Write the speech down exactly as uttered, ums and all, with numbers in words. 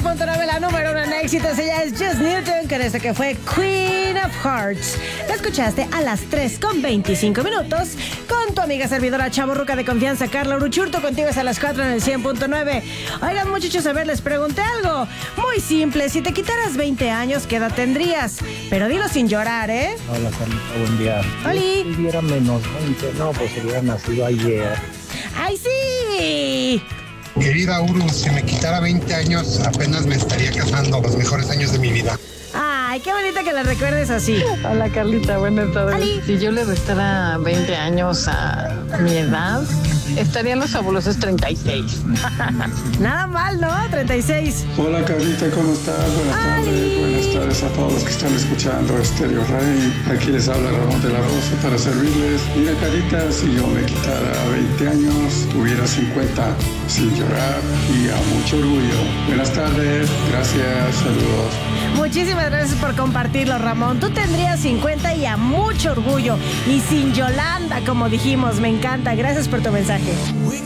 punto nueve, la número uno en éxitos. Ella es Just Newton con esto que fue Queen of Hearts. La escuchaste a las tres con veinticinco minutos con tu amiga servidora chavorruca de confianza, Carla Uruchurto. Contigo es a las cuatro en el cien punto nueve. Oigan, muchachos, a ver, les pregunté algo muy simple. Si te quitaras veinte años, ¿qué edad tendrías? Pero dilo sin llorar, ¿eh? Hola, Carlita, buen día. ¡Holi! Si hubiera menos veinte, no, pues hubiera nacido ayer. ¡Ay, sí! Querida Uru, si me quitara veinte años, apenas me estaría casando, los mejores años de mi vida. Ay, qué bonita que la recuerdes así. Hola Carlita, buenas tardes. Ali. Si yo le restara veinte años a mi edad, estarían los fabulosos treinta y seis. Nada mal, ¿no? treinta y seis. Hola Carlita, ¿cómo estás? Buenas tardes, buenas tardes a todos los que están escuchando Estéreo Rey. Aquí les habla Ramón de la Rosa para servirles. Mira Carlita, si yo me quitara veinte años, tuviera cincuenta sin llorar y a mucho orgullo. Buenas tardes, gracias, saludos. Muchísimas gracias por compartirlo, Ramón. Tú tendrías cincuenta y a mucho orgullo. Y sin Yolanda, como dijimos. Me encanta. Gracias por tu mensaje.